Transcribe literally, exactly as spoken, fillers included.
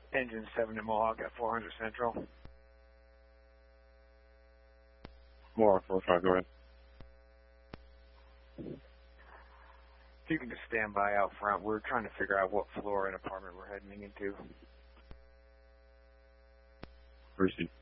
Engine seven to Mohawk at four hundred Central. Mohawk four five, go ahead. If you can just stand by out front, we're trying to figure out what floor and apartment we're heading into. Receive.